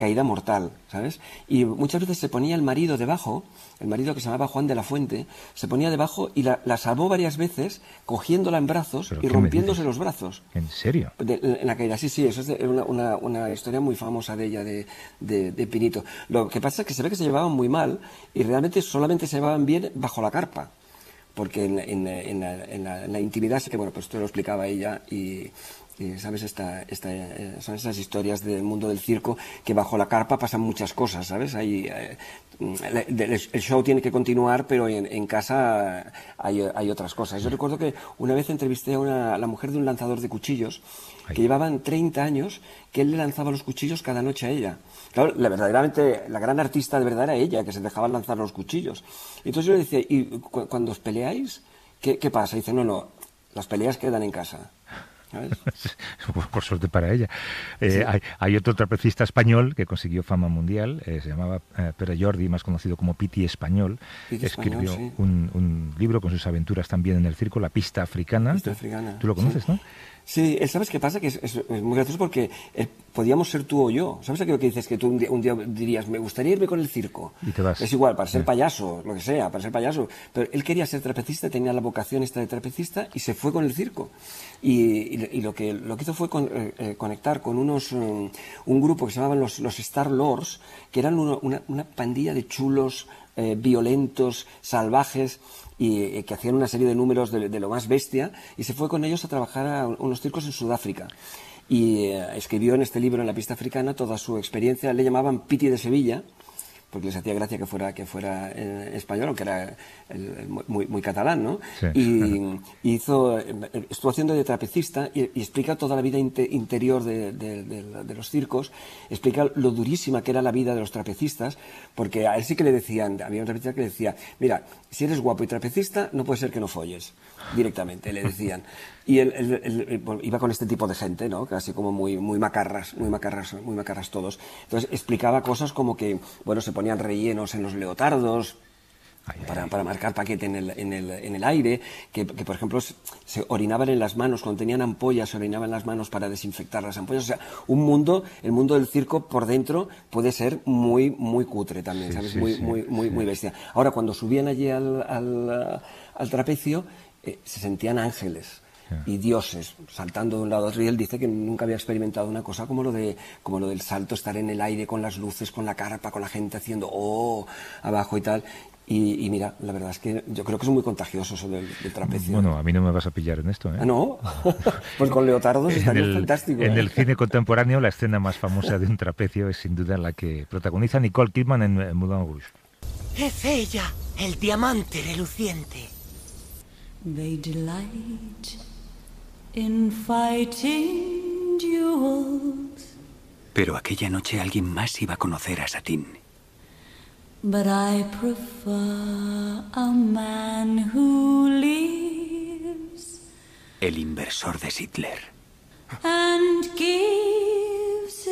caída mortal, ¿sabes? Y muchas veces se ponía el marido debajo, el marido que se llamaba Juan de la Fuente, se ponía debajo y la salvó varias veces cogiéndola en brazos y rompiéndose los brazos. ¿En serio? En la caída, sí, eso es una historia muy famosa de ella, de Pinito. Lo que pasa es que se ve que se llevaban muy mal y realmente solamente se llevaban bien bajo la carpa. Porque en la intimidad, sí que, bueno, pues esto lo explicaba ella y ¿sabes? Son esas historias del mundo del circo que bajo la carpa pasan muchas cosas, ¿sabes? El show tiene que continuar, pero en casa hay otras cosas. Yo recuerdo que una vez entrevisté a la mujer de un lanzador de cuchillos que llevaban 30 años que él le lanzaba los cuchillos cada noche a ella. Claro, la gran artista de verdad era ella, que se dejaba lanzar los cuchillos. Y entonces yo le decía, ¿y cuando os peleáis, qué pasa? Y dice, no, las peleas quedan en casa. ¿Sabes? Por suerte para ella. Sí. Hay otro trapecista español que consiguió fama mundial, se llamaba Pere Jordi, más conocido como Piti Español. Escribió sí. un libro con sus aventuras también en el circo, La Pista Africana. ¿Tú lo conoces, sí. ¿no? Sí, ¿sabes qué pasa? Que es muy gracioso porque podíamos ser tú o yo. ¿Sabes aquello que dices que tú un día dirías, me gustaría irme con el circo? Y te vas. Es igual, para ser payaso, lo que sea, para ser payaso. Pero él quería ser trapecista, tenía la vocación esta de trapecista y se fue con el circo. Y lo que hizo fue conectar con un grupo que se llamaban los Star Lords, que eran una pandilla de chulos, violentos, salvajes, y que hacían una serie de números de lo más bestia, y se fue con ellos a trabajar a unos circos en Sudáfrica. Y escribió en este libro, en La Pista Africana, toda su experiencia. Le llamaban Piti de Sevilla, porque les hacía gracia que fuera español, aunque era muy catalán, ¿no? Sí. Y estuvo haciendo de trapecista y explica toda la vida interior de los circos, explica lo durísima que era la vida de los trapecistas, porque a él sí que le decían, había un trapecista que le decía, mira, si eres guapo y trapecista, no puede ser que no folles, directamente, le decían. Y él iba con este tipo de gente, ¿no? Casi como muy macarras todos. Entonces explicaba cosas como que, bueno, se ponían rellenos en los leotardos para marcar paquete en el aire, que por ejemplo se orinaban en las manos, cuando tenían ampollas se orinaban en las manos para desinfectar las ampollas. O sea, el mundo del circo por dentro puede ser muy cutre también, ¿sabes? Muy bestia. Ahora, cuando subían allí al trapecio, se sentían ángeles y dioses saltando de un lado a otro, y él dice que nunca había experimentado una cosa como lo del salto, estar en el aire con las luces, con la carpa, con la gente haciendo abajo y tal. Y mira, la verdad es que yo creo que es muy contagioso eso del trapecio. Bueno, a mí no me vas a pillar en esto, ¿eh? ¿Ah, no? Pues con leotardos estaría fantástico. En el cine contemporáneo, la escena más famosa de un trapecio es sin duda la que protagoniza Nicole Kidman en Moulin Rouge. Es ella, el diamante reluciente. They delight in fighting duels. Pero aquella noche alguien más iba a conocer a Satine. But I prefer a man who lives El inversor de Sittler. and gives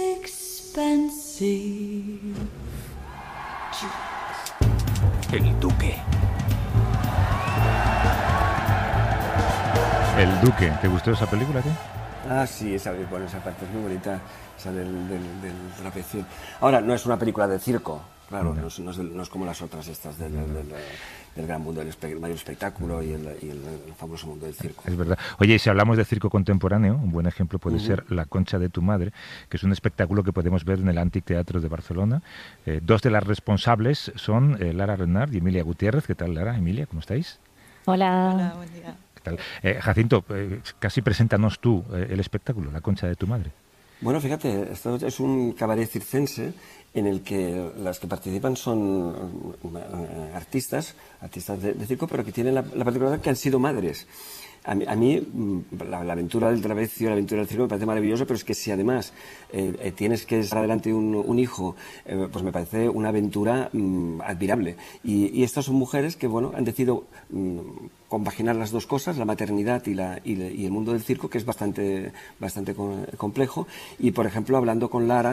expensive. El duque. El Duque. ¿Te gustó esa película, tío? Ah, sí, esa parte es muy bonita, esa del trapecio. Ahora, no es una película de circo, claro, no es como las otras estas del gran mundo del mayor espectáculo y el famoso mundo del circo. Es verdad. Oye, y si hablamos de circo contemporáneo, un buen ejemplo puede ser La Concha de tu Madre, que es un espectáculo que podemos ver en el Antic Teatro de Barcelona. Dos de las responsables son Lara Renard y Emilia Gutiérrez. ¿Qué tal, Lara? Emilia, ¿cómo estáis? Hola. Hola, buen día. ¿Qué tal? Jacinto, casi preséntanos tú el espectáculo, La Concha de tu Madre. Bueno, fíjate, esto es un cabaret circense en el que las que participan son artistas de circo, pero que tienen la particularidad que han sido madres. A mí la aventura del trapecio, la aventura del circo me parece maravillosa, pero es que si además tienes que sacar adelante un hijo, pues me parece una aventura admirable. Y estas son mujeres que, bueno, han decidido compaginar las dos cosas, la maternidad y el mundo del circo, que es bastante complejo. Y, por ejemplo, hablando con Lara,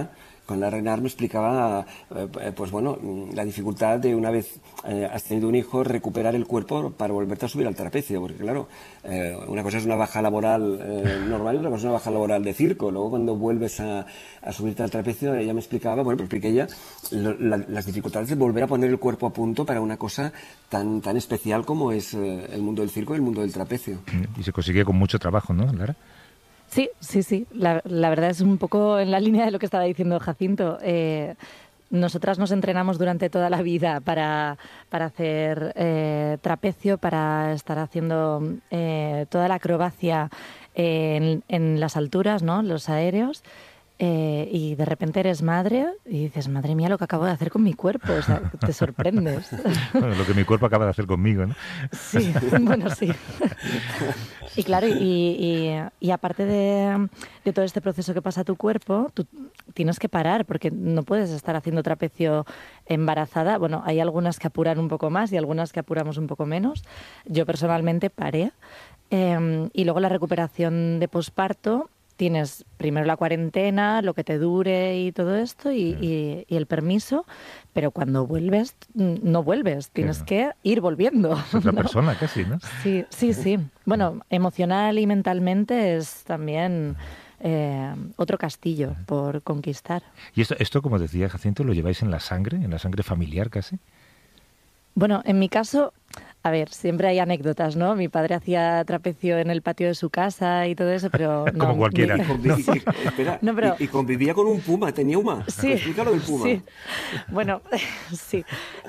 con Lara Renard me explicaba, pues bueno, la dificultad de una vez has tenido un hijo, recuperar el cuerpo para volverte a subir al trapecio, porque claro, una cosa es una baja laboral normal y otra cosa es una baja laboral de circo. Luego cuando vuelves a subirte al trapecio, ella me explicaba, bueno, pues expliqué ella, las dificultades de volver a poner el cuerpo a punto para una cosa tan especial como es el mundo del circo y el mundo del trapecio. Y se consigue con mucho trabajo, ¿no, Lara? Sí. La verdad es un poco en la línea de lo que estaba diciendo Jacinto. Nosotras nos entrenamos durante toda la vida para hacer trapecio, para estar haciendo toda la acrobacia en las alturas, ¿no? Los aéreos. Y de repente eres madre y dices, madre mía, lo que acabo de hacer con mi cuerpo, o sea, te sorprendes. Bueno, lo que mi cuerpo acaba de hacer conmigo, ¿no? Sí, bueno, sí. Y claro, y aparte de todo este proceso que pasa a tu cuerpo, tú tienes que parar porque no puedes estar haciendo trapecio embarazada. Bueno, hay algunas que apuran un poco más y algunas que apuramos un poco menos. Yo personalmente paré. Y luego la recuperación de posparto. Tienes primero la cuarentena, lo que te dure y todo esto, y el permiso, pero cuando vuelves, no vuelves, tienes que ir volviendo. Es otra persona casi, ¿no? Sí. Bueno, emocional y mentalmente es también otro castillo por conquistar. Y esto, como decía Jacinto, ¿lo lleváis en la sangre familiar casi? Bueno, en mi caso, a ver, siempre hay anécdotas, ¿no? Mi padre hacía trapecio en el patio de su casa y todo eso, pero no. Como cualquiera. Y convivía con un puma, tenía uma. Sí. Explícalo del puma. Sí. Bueno, sí.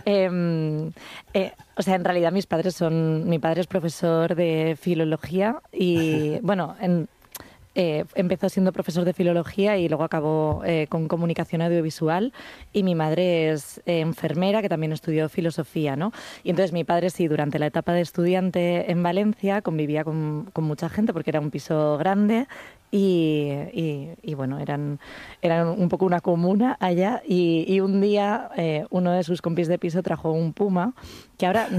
O sea, en realidad mi padre es profesor de filología y, bueno, empezó siendo profesor de filología y luego acabó con comunicación audiovisual, y mi madre es enfermera que también estudió filosofía, ¿no? Y entonces mi padre sí, durante la etapa de estudiante en Valencia convivía con mucha gente porque era un piso grande y bueno, eran un poco una comuna allá, y un día uno de sus compis de piso trajo un puma que ahora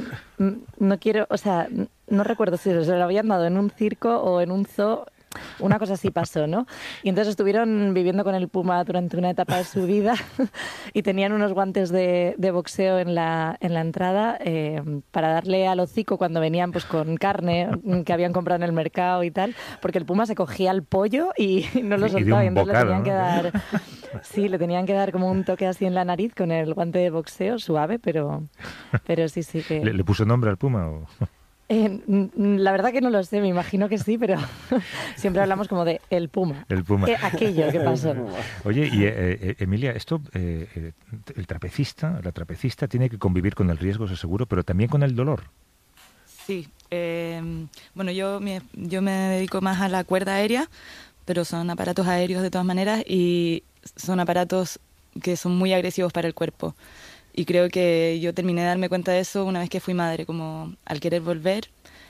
no quiero, o sea, no recuerdo si se lo habían dado en un circo o en un zoo. Una cosa así pasó, ¿no? Y entonces estuvieron viviendo con el puma durante una etapa de su vida y tenían unos guantes de boxeo en la entrada para darle al hocico cuando venían pues con carne que habían comprado en el mercado y tal, porque el puma se cogía el pollo y no lo soltaba, y entonces bocado, le tenían que dar, sí, le tenían que dar como un toque así en la nariz con el guante de boxeo, suave, pero sí que... ¿Le puso nombre al puma o...? La verdad que no lo sé, me imagino que sí, pero siempre hablamos como de el puma. El puma. Aquello que pasó. Oye, y Emilia, el trapecista, la trapecista tiene que convivir con el riesgo, eso seguro, pero también con el dolor. Sí. Bueno, yo me dedico más a la cuerda aérea, pero son aparatos aéreos de todas maneras y son aparatos que son muy agresivos para el cuerpo. Y creo que yo terminé de darme cuenta de eso una vez que fui madre, como al querer volver,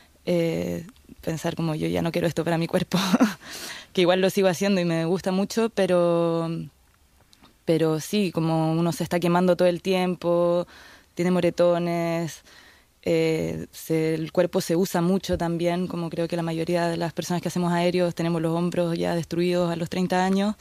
pensar como yo ya no quiero esto para mi cuerpo, que igual lo sigo haciendo y me gusta mucho, pero sí, como uno se está quemando todo el tiempo, tiene moretones, el cuerpo se usa mucho también, como creo que la mayoría de las personas que hacemos aéreos tenemos los hombros ya destruidos a los 30 años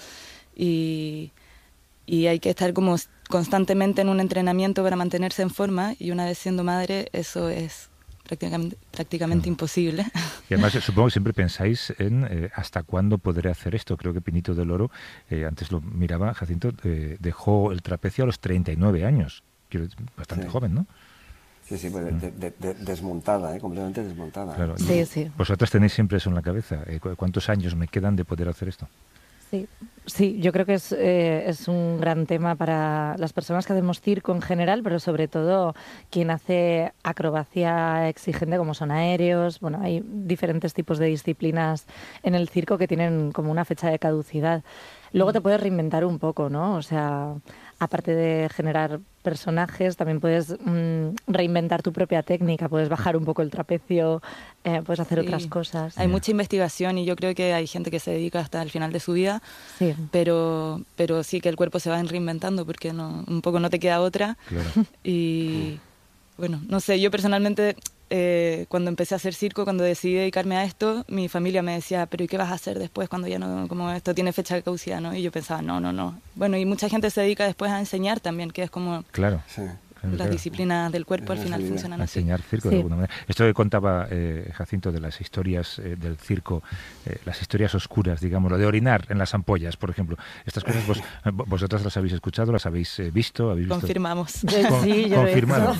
y hay que estar como constantemente en un entrenamiento para mantenerse en forma, y una vez siendo madre eso es prácticamente imposible. Y además supongo que siempre pensáis en hasta cuándo podré hacer esto. Creo que Pinito del Oro, antes lo miraba, Jacinto, dejó el trapecio a los 39 años, bastante joven, ¿no? Sí, pues desmontada, completamente desmontada. Claro. Sí. Vosotras tenéis siempre eso en la cabeza. ¿Cuántos años me quedan de poder hacer esto? Sí, yo creo que es un gran tema para las personas que hacemos circo en general, pero sobre todo quien hace acrobacia exigente como son aéreos. Bueno, hay diferentes tipos de disciplinas en el circo que tienen como una fecha de caducidad. Luego te puedes reinventar un poco, ¿no? O sea, aparte de generar personajes, también puedes reinventar tu propia técnica, puedes bajar un poco el trapecio, puedes hacer otras cosas. Hay mucha investigación y yo creo que hay gente que se dedica hasta el final de su vida, sí. pero sí que el cuerpo se va reinventando porque un poco no te queda otra. Claro. Y bueno, no sé, yo personalmente cuando empecé a hacer circo, cuando decidí dedicarme a esto, mi familia me decía, pero ¿y qué vas a hacer después cuando ya no, como esto tiene fecha de caducidad, ¿no? Y yo pensaba, no. Bueno, y mucha gente se dedica después a enseñar también, que es como... Claro. Sí. Las disciplinas del cuerpo al final funcionan A así. enseñar circo de alguna manera. Esto que contaba Jacinto de las historias del circo, las historias oscuras, digamos, lo de orinar en las ampollas, por ejemplo. Estas cosas vosotras las habéis escuchado, las habéis visto. ¿Habéis visto? Confirmamos. Sí, yo Confirmado.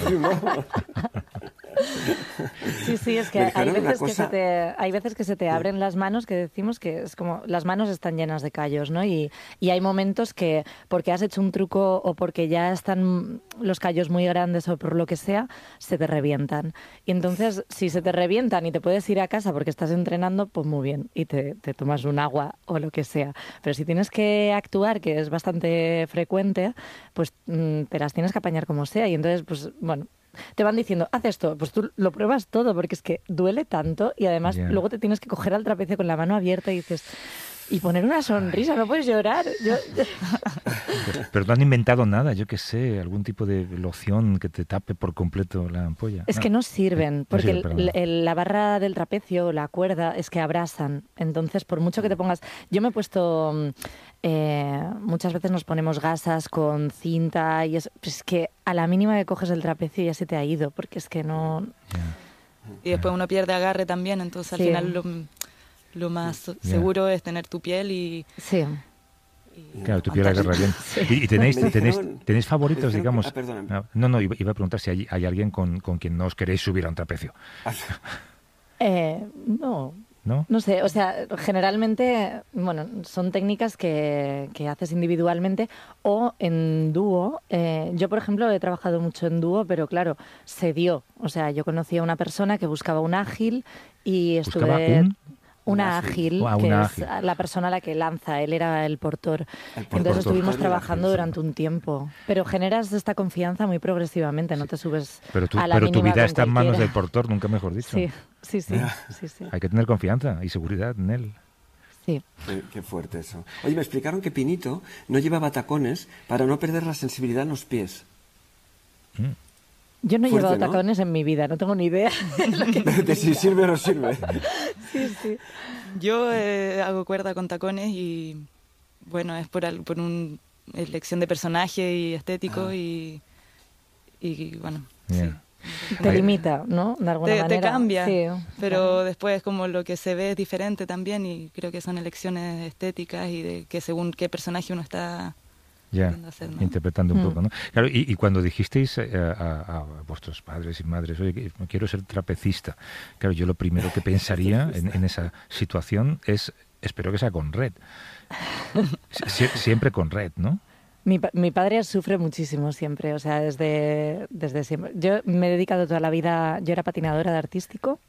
Sí, es que hay veces que se te abren las manos, que decimos que es como las manos están llenas de callos, ¿no? Y hay momentos que porque has hecho un truco o porque ya están los callos muy grandes o por lo que sea, se te revientan. Y entonces, si se te revientan y te puedes ir a casa porque estás entrenando, pues muy bien, y te tomas un agua o lo que sea. Pero si tienes que actuar, que es bastante frecuente, pues te las tienes que apañar como sea. Y entonces, pues bueno, te van diciendo, haz esto, pues tú lo pruebas todo porque es que duele tanto y además luego te tienes que coger al trapecio con la mano abierta y dices, y poner una sonrisa, no puedes llorar. Pero no han inventado nada, yo qué sé, algún tipo de loción que te tape por completo la ampolla. Es que no sirven, porque no sirve la barra del trapecio, la cuerda, es que abrasan. Entonces, por mucho que te pongas... Yo me he puesto... muchas veces nos ponemos gasas con cinta y es que a la mínima que coges el trapecio ya se te ha ido, porque es que no... Y después uno pierde agarre también, entonces al final lo más seguro es tener tu piel y... Sí. Claro, tu piel agarra bien. Sí. ¿Y tenéis favoritos, digamos? No, iba a preguntar si hay alguien con quien no os queréis subir a un trapecio. No. No sé, o sea, generalmente, bueno, son técnicas que haces individualmente o en dúo. Yo, por ejemplo, he trabajado mucho en dúo, pero claro, se dio. O sea, yo conocí a una persona que buscaba un ágil y estuve... Una ágil, es la persona a la que lanza, él era el portor. Entonces estuvimos trabajando durante un tiempo. Pero generas esta confianza muy progresivamente, no te subes a la mínima. Pero tu vida está en manos del portor, nunca mejor dicho. Sí. Hay que tener confianza y seguridad en él. Sí. Qué fuerte eso. Oye, me explicaron que Pinito no llevaba tacones para no perder la sensibilidad en los pies. Yo no he llevado tacones en mi vida, no tengo ni idea de si sirve o no sirve. Sí. Yo hago cuerda con tacones y bueno, es por elección de personaje y estético y bueno, sí. Te limita, ¿no? De alguna manera. Te cambia, pero después como lo que se ve es diferente también y creo que son elecciones estéticas y de que según qué personaje uno está... hacer, ¿no? Interpretando un poco, ¿no? Claro, y cuando dijisteis a vuestros padres y madres, oye, quiero ser trapecista, claro, yo lo primero que pensaría en esa situación es, espero que sea con red. Siempre con red, ¿no? Mi padre sufre muchísimo siempre, o sea, desde siempre. Yo me he dedicado toda la vida, yo era patinadora de artístico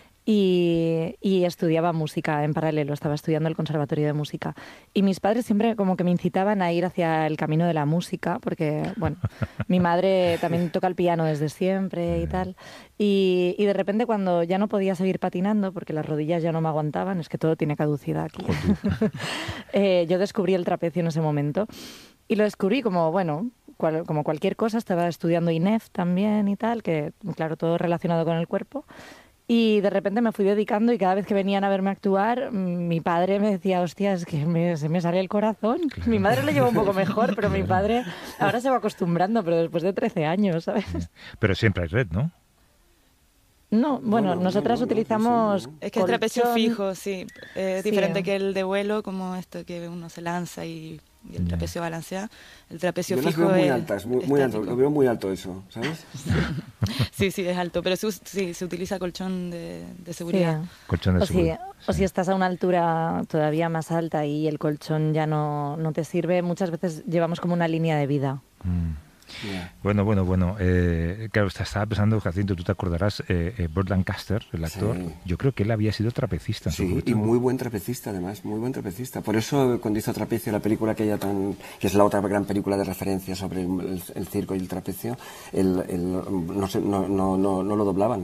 y estudiaba música en paralelo, estaba estudiando el conservatorio de música. Y mis padres siempre como que me incitaban a ir hacia el camino de la música, porque, bueno, mi madre también toca el piano desde siempre y tal. Y de repente cuando ya no podía seguir patinando, porque las rodillas ya no me aguantaban, es que todo tiene caducidad aquí. Yo descubrí el trapecio en ese momento. Y lo descubrí como, bueno, como cualquier cosa, estaba estudiando INEF también y tal, que claro, todo relacionado con el cuerpo. Y de repente me fui dedicando y cada vez que venían a verme actuar, mi padre me decía, hostia, es que se me sale el corazón. Claro. Mi madre lo lleva un poco mejor, pero mi padre ahora se va acostumbrando, pero después de 13 años, ¿sabes? Pero siempre hay red, ¿no? No, bueno, nosotras utilizamos... Es que es trapecio fijo, sí. Es diferente que el de vuelo, como esto que uno se lanza y el trapecio balancea. El trapecio fijo las veo muy altas, muy alto. Lo veo muy alto eso, ¿sabes? Sí, es alto, pero sí, se utiliza colchón de seguridad. Sí. Colchón de seguridad. O si estás a una altura todavía más alta y el colchón ya no te sirve, muchas veces llevamos como una línea de vida. Bueno. Claro, estaba pensando, Jacinto, tú te acordarás, Burt Lancaster, el actor, yo creo que él había sido trapecista. Sí, y muy buen trapecista además, muy buen trapecista. Por eso cuando hizo Trapecio, la película que es la otra gran película de referencia sobre el circo y el trapecio, no lo doblaban.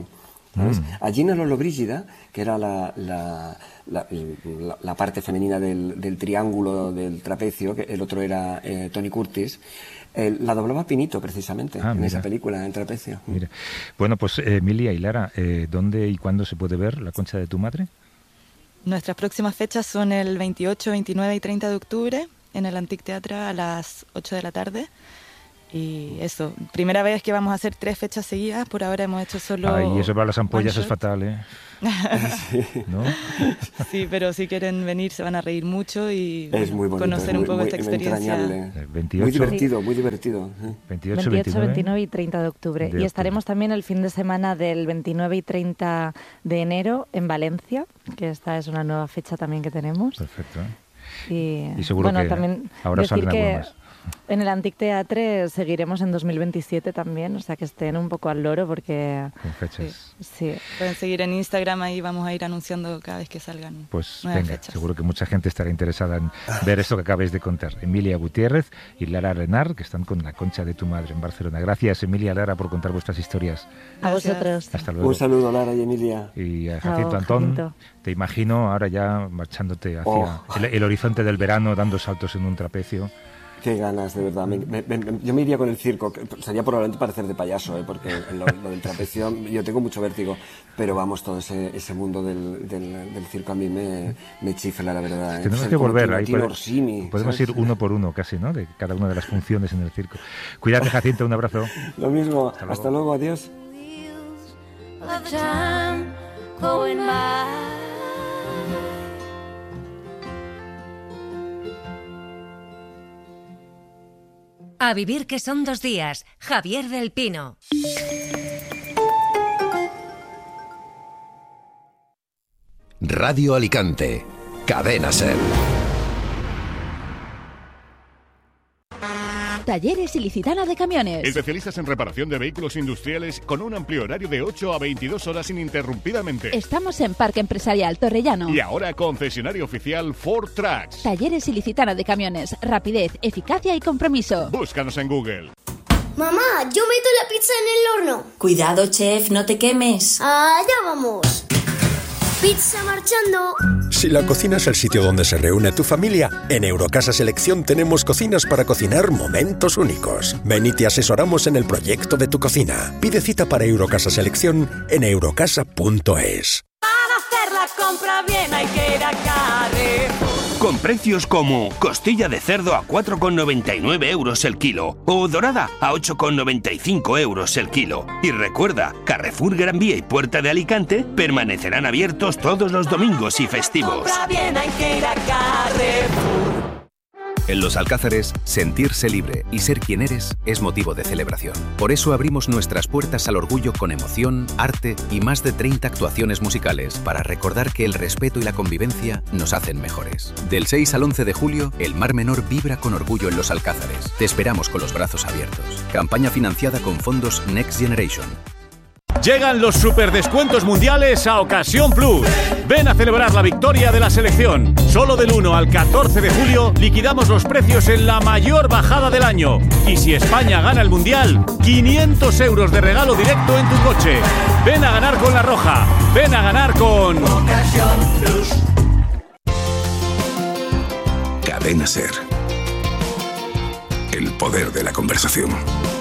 ¿sabes? A Gina Lollobrigida, que era la parte femenina del triángulo del trapecio, que el otro era Tony Curtis, la doblaba Pinito, precisamente, en esa película, en Trapecio. Mira. Bueno, pues Emilia y Lara, ¿dónde y cuándo se puede ver La concha de tu madre? Nuestras próximas fechas son el 28, 29 y 30 de octubre en el Antic Teatre a las 8 de la tarde. Y eso, primera vez que vamos a hacer 3 fechas seguidas, por ahora hemos hecho solo... Ay, eso para las ampollas es fatal, ¿eh? ¿No? Sí, pero si quieren venir se van a reír mucho y es muy bonito, conocer un poco esta experiencia. 28, muy divertido. 28, 29 y 30 de octubre. Y estaremos también el fin de semana del 29 y 30 de enero en Valencia, que esta es una nueva fecha también que tenemos. Perfecto. Y seguro que también ahora decir salen que algunas. en el Antic Teatre seguiremos en 2027 también, o sea que estén un poco al loro porque... Con fechas. Sí. Pueden seguir en Instagram, ahí vamos a ir anunciando cada vez que salgan pues nuevas venga, fechas. Seguro que mucha gente estará interesada en ver esto que acabáis de contar. Emilia Gutiérrez y Lara Renard, que están con La concha de tu madre en Barcelona. Gracias, Emilia, Lara, por contar vuestras historias. A vosotros. Hasta luego. Un saludo, Lara y Emilia. Y a Chao, Jacinto Antón, Jacinto. te imagino ahora ya marchándote hacia el horizonte del verano, dando saltos en un trapecio. Qué ganas, de verdad. Yo me iría con el circo, que sería probablemente parecer de payaso, porque lo del trapecio, yo tengo mucho vértigo, pero vamos, todo ese mundo del circo a mí me chifla, la verdad. Tenemos que volver, ahí ¿sabes? podemos ir uno por uno casi, ¿no? De cada una de las funciones en el circo. Cuídate, Jacinto, un abrazo. Lo mismo, hasta luego, adiós. A vivir que son 2 días. Javier del Pino. Radio Alicante. Cadena SER. Talleres Ilicitana de Camiones. Especialistas en reparación de vehículos industriales con un amplio horario de 8 a 22 horas ininterrumpidamente. Estamos en Parque Empresarial Torrellano. Y ahora concesionario oficial Ford Trucks. Talleres Ilicitana de Camiones. Rapidez, eficacia y compromiso. Búscanos en Google. Mamá, yo meto la pizza en el horno. Cuidado, chef, no te quemes. Allá vamos. Pizza marchando. Si la cocina es el sitio donde se reúne tu familia, en Eurocasa Selección tenemos cocinas para cocinar momentos únicos. Ven y te asesoramos en el proyecto de tu cocina. Pide cita para Eurocasa Selección en eurocasa.es. Para hacer la compra bien hay que ir a Carrefour. Con precios como costilla de cerdo a 4,99 euros el kilo o dorada a 8,95 euros el kilo. Y recuerda, Carrefour Gran Vía y Puerta de Alicante permanecerán abiertos todos los domingos y festivos. Compra bien hay que ir a Carrefour. En Los Alcázares, sentirse libre y ser quien eres es motivo de celebración. Por eso abrimos nuestras puertas al orgullo con emoción, arte y más de 30 actuaciones musicales para recordar que el respeto y la convivencia nos hacen mejores. Del 6 al 11 de julio, el Mar Menor vibra con orgullo en Los Alcázares. Te esperamos con los brazos abiertos. Campaña financiada con fondos Next Generation. Llegan los superdescuentos mundiales a Ocasión Plus. Ven a celebrar la victoria de la selección. Solo del 1 al 14 de julio liquidamos los precios en la mayor bajada del año. Y si España gana el mundial, 500 euros de regalo directo en tu coche. Ven a ganar con La Roja. Ven a ganar con Ocasión Plus. Cadena SER. El poder de la conversación.